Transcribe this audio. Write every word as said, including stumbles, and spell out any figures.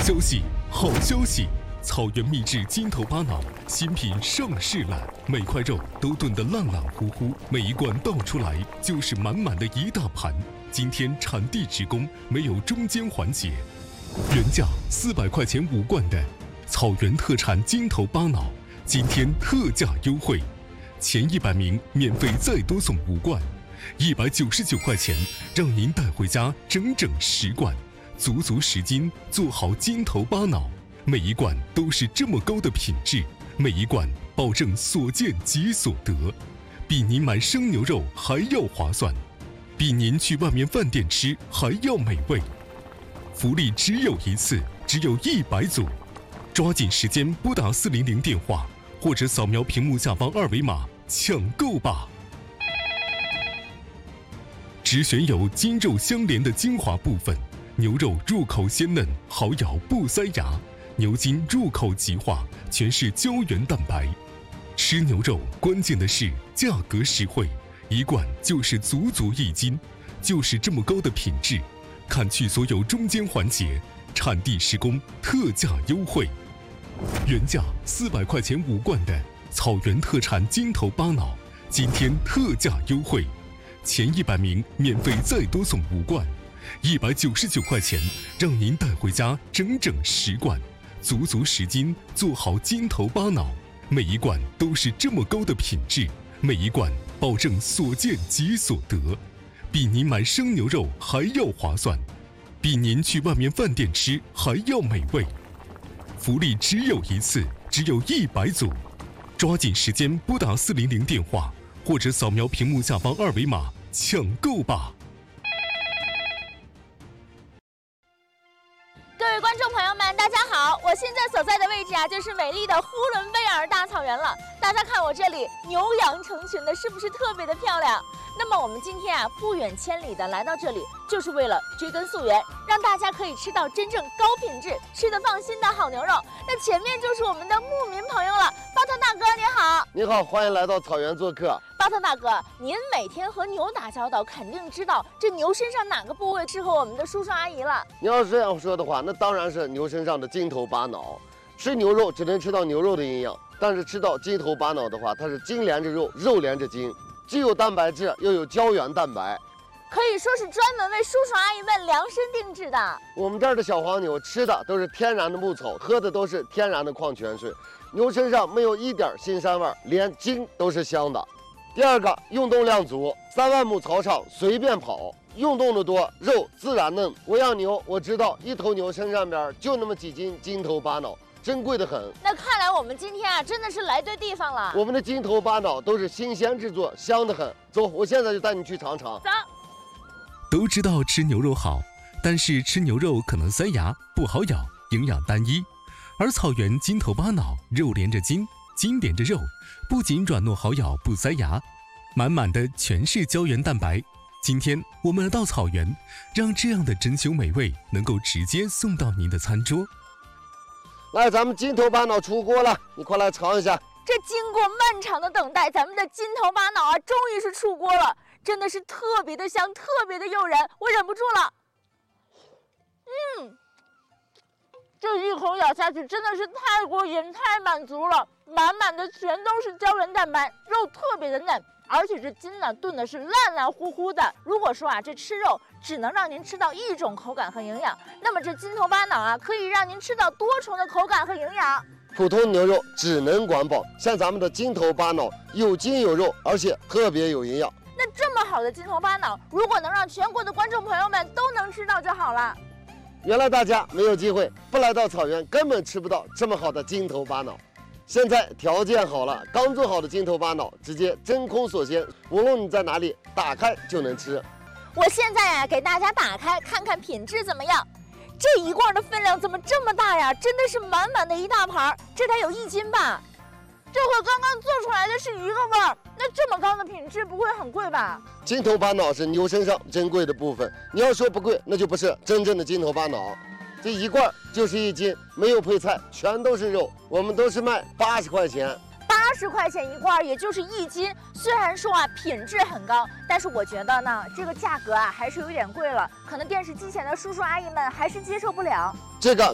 消息，好消息！草原秘制筋头巴脑新品上市了，每块肉都炖得烂烂乎乎，每一罐倒出来就是满满的一大盘。今天产地直供，没有中间环节。原价四百块钱五罐的草原特产筋头巴脑，今天特价优惠，前一百名免费再多送五罐，一百九十九块钱让您带回家整整十罐，足足十斤，做好筋头巴脑。每一罐都是这么高的品质，每一罐保证所见即所得，比您买生牛肉还要划算，比您去外面饭店吃还要美味。福利只有一次，只有一百组，抓紧时间拨打四零零电话，或者扫描屏幕下方二维码抢购吧。只选有筋肉相连的精华部分，牛肉入口鲜嫩，好咬不塞牙。牛筋入口即化，全是胶原蛋白。吃牛肉关键的是价格实惠，一罐就是足足一斤，就是这么高的品质，砍去所有中间环节，产地施工，特价优惠。原价四百块钱五罐的草原特产筋头巴脑，今天特价优惠，前一百名免费再多送五罐，一百九十九块钱让您带回家整整十罐。足足十斤，做好筋头巴脑，每一罐都是这么高的品质，每一罐保证所见即所得，比您买生牛肉还要划算，比您去外面饭店吃还要美味。福利只有一次，只有一百组，抓紧时间拨打四零零电话，或者扫描屏幕下方二维码抢购吧。 各位观众朋友们，大家好！我现在所在的位置啊，就是美丽的呼伦贝尔大草原了。大家看我这里，牛羊成群的，是不是特别的漂亮？那么我们今天啊，不远千里的来到这里，就是为了追根溯源，让大家可以吃到真正高品质、吃得放心的好牛肉。那前面就是我们的牧民朋友了，巴特大哥你好。 你好，欢迎来到草原做客。 巴特大哥，您每天和牛打交道，肯定知道这牛身上哪个部位适合我们的叔叔阿姨了。 你要是这样说的话，那当然是牛身上的筋头巴脑。吃牛肉只能吃到牛肉的营养，但是吃到筋头巴脑的话，它是筋连着肉，肉连着筋，既有蛋白质，又有胶原蛋白， 可以说是专门为叔叔阿姨们量身定制的。 我们这儿的小黄牛吃的都是天然的牧草，喝的都是天然的矿泉水，牛身上没有一点腥膻味，连筋都是香的。第二个，运动量足，三万亩草场随便跑，运动的多，肉自然嫩。我养牛，我知道一头牛身上边就那么几斤筋头巴脑，珍贵的很。 那看来我们今天啊，真的是来对地方了。 我们的筋头巴脑都是新鲜制作，香得很。走，我现在就带你去尝尝。 走。 都知道吃牛肉好，但是吃牛肉可能塞牙，不好咬，营养单一。而草原筋头巴脑，肉连着筋，筋连着肉，不仅软糯好咬不塞牙，满满的全是胶原蛋白。今天我们来到草原，让这样的珍馐美味能够直接送到您的餐桌。 来，咱们筋头巴脑出锅了，你快来尝一下。 这经过漫长的等待，咱们的筋头巴脑啊，终于是出锅了，真的是特别的香，特别的诱人，我忍不住了。嗯，这一口咬下去真的是太过瘾，太满足了，满满的全都是胶原蛋白，肉特别的嫩。而且这筋呢炖的是烂烂乎乎的。如果说啊这吃肉只能让您吃到一种口感和营养，那么这筋头巴脑啊可以让您吃到多重的口感和营养。 普通牛肉只能管饱，像咱们的筋头巴脑有筋有肉，而且特别有营养。 那这么好的筋头巴脑，如果能让全国的观众朋友们都能吃到就好了。 原来大家没有机会，不来到草原根本吃不到这么好的筋头巴脑。现在条件好了，刚做好的筋头巴脑直接真空锁鲜，无论你在哪里，打开就能吃。 我现在啊，给大家打开看看品质怎么样。这一罐的分量怎么这么大呀？真的是满满的一大盘，这得有一斤吧？这和刚刚做出来的是一个味儿，那这么高的品质不会很贵吧？ 筋头巴脑是牛身上珍贵的部分，你要说不贵，那就不是真正的筋头巴脑。这一罐就是一斤，没有配菜，全都是肉。我们都是卖八十块钱， 八十块钱一罐，也就是一斤。虽然说啊品质很高，但是我觉得呢，这个价格啊还是有点贵了，可能电视机前的叔叔阿姨们还是接受不了。 这个